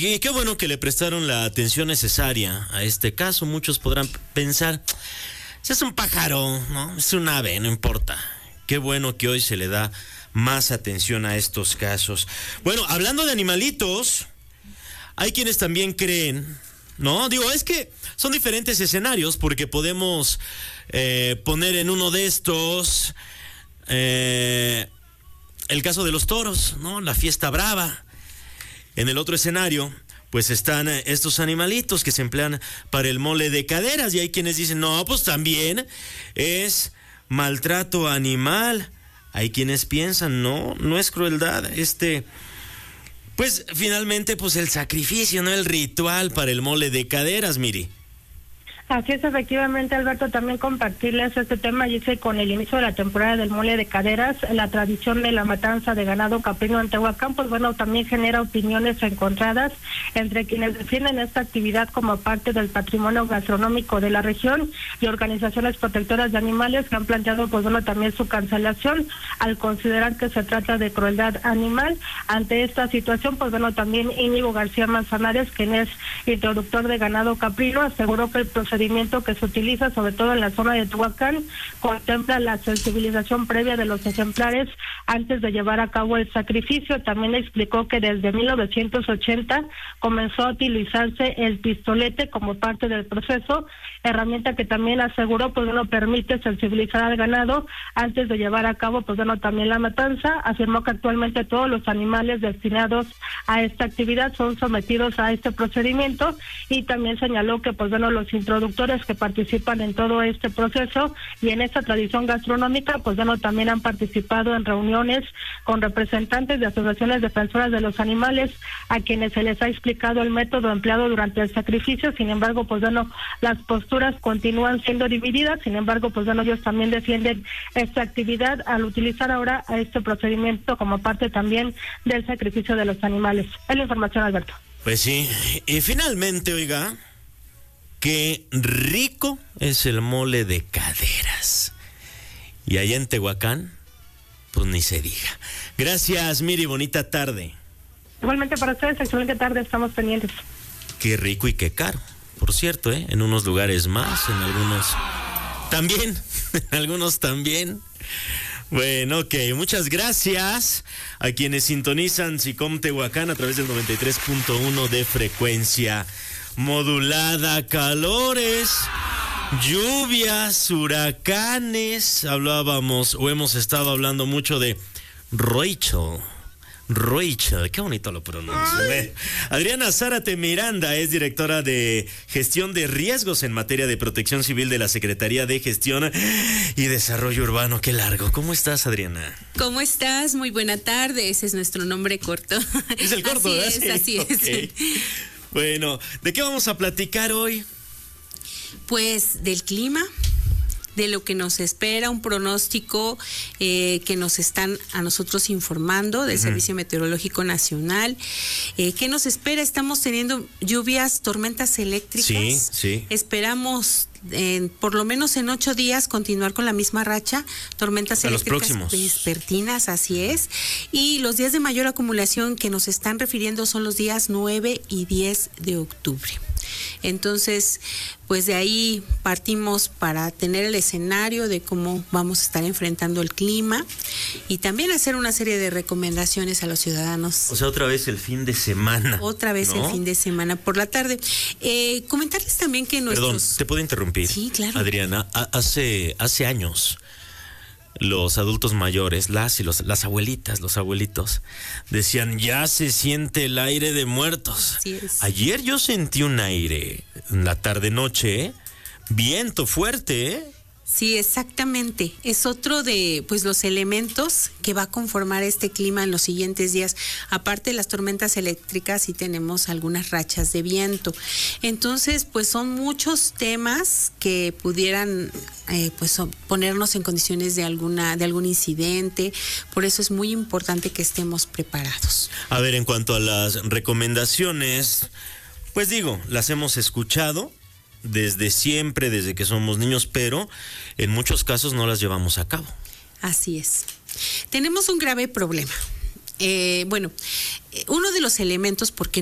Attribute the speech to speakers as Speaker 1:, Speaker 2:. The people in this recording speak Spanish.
Speaker 1: Y qué bueno que le prestaron la atención necesaria a este caso. Muchos podrán pensar, si es un pájaro, ¿no? Es un ave, no importa. Qué bueno que hoy se le da más atención a estos casos. Bueno, hablando de animalitos, hay quienes también creen, ¿no? Digo, es que son diferentes escenarios porque podemos poner en uno de estos el caso de los toros, ¿no? La fiesta brava. En el otro escenario, pues están estos animalitos que se emplean para el mole de caderas y hay quienes dicen, no, pues también es maltrato animal. Hay quienes piensan, no es crueldad, pues finalmente pues el sacrificio, no el ritual para el mole de caderas, Miri.
Speaker 2: Así es, efectivamente, Alberto, también compartirles este tema, y es que con el inicio de la temporada del mole de caderas, la tradición de la matanza de ganado caprino en Tehuacán, pues bueno, también genera opiniones encontradas entre quienes defienden esta actividad como parte del patrimonio gastronómico de la región y organizaciones protectoras de animales que han planteado, pues bueno, también su cancelación al considerar que se trata de crueldad animal. Ante esta situación, pues bueno, también Íñigo García Manzanares, quien es introductor de ganado caprino, aseguró que el procedimiento que se utiliza sobre todo en la zona de Tehuacán contempla la sensibilización previa de los ejemplares antes de llevar a cabo el sacrificio. También explicó que desde 1980 comenzó a utilizarse el pistolete como parte del proceso, herramienta que también aseguró pues bueno permite sensibilizar al ganado antes de llevar a cabo pues bueno también la matanza. Afirmó que actualmente todos los animales destinados a esta actividad son sometidos a este procedimiento y también señaló que pues bueno los introductores que participan en todo este proceso y en esta tradición gastronómica, pues bueno, también han participado en reuniones con representantes de asociaciones defensoras de los animales a quienes se les ha explicado el método empleado durante el sacrificio. Sin embargo, pues bueno, las posturas continúan siendo divididas. Sin embargo, pues bueno, ellos también defienden esta actividad al utilizar ahora este procedimiento como parte también del sacrificio de los animales. Es la información, Alberto.
Speaker 1: Pues sí, y finalmente, oiga, qué rico es el mole de caderas. Y allá en Tehuacán, pues ni se diga. Gracias, Miri, bonita tarde.
Speaker 2: Igualmente para ustedes, excelente tarde, estamos pendientes.
Speaker 1: Qué rico y qué caro, por cierto, en unos lugares más, en algunos también, en algunos también. Bueno, ok, muchas gracias a quienes sintonizan SICOM Tehuacán a través del 93.1 de frecuencia modulada. Calores, lluvias, huracanes. Hablábamos o hemos estado hablando mucho de Rachel, qué bonito lo pronuncio. Adriana Zárate Miranda es directora de gestión de riesgos en materia de protección civil de la Secretaría de Gestión y Desarrollo Urbano. Qué largo. ¿Cómo estás, Adriana?
Speaker 3: ¿Cómo estás? Muy buena tarde. Ese es nuestro nombre corto.
Speaker 1: Es el corto, ¿verdad?
Speaker 3: Así es.
Speaker 1: Okay. Bueno, ¿de qué vamos a platicar hoy?
Speaker 3: Pues del clima, de lo que nos espera, un pronóstico que nos están a nosotros informando del Servicio Meteorológico Nacional. ¿Qué nos espera? Estamos teniendo lluvias, tormentas eléctricas.
Speaker 1: Sí.
Speaker 3: Esperamos por lo menos en 8 días continuar con la misma racha, tormentas eléctricas vespertinas, así es, y los días de mayor acumulación que nos están refiriendo son los días 9 y 10 de octubre. Entonces, pues de ahí partimos para tener el escenario de cómo vamos a estar enfrentando el clima y también hacer una serie de recomendaciones a los ciudadanos.
Speaker 1: O sea, otra vez el fin de semana.
Speaker 3: Otra vez, ¿no? El fin de semana por la tarde. Comentarles también que nuestros...
Speaker 1: Perdón, ¿te puedo interrumpir?
Speaker 3: Sí, claro.
Speaker 1: Adriana, hace años los adultos mayores, las abuelitas, los abuelitos, decían, ya se siente el aire de muertos.
Speaker 3: Así es.
Speaker 1: Ayer yo sentí un aire en la tarde-noche, viento fuerte,
Speaker 3: Sí, exactamente. Es otro de pues los elementos que va a conformar este clima en los siguientes días. Aparte de las tormentas eléctricas, sí tenemos algunas rachas de viento. Entonces, pues son muchos temas que pudieran pues ponernos en condiciones de algún incidente. Por eso es muy importante que estemos preparados.
Speaker 1: A ver, en cuanto a las recomendaciones, pues digo, las hemos escuchado desde siempre, desde que somos niños, pero en muchos casos no las llevamos a cabo.
Speaker 3: Así es. Tenemos un grave problema. Uno de los elementos, porque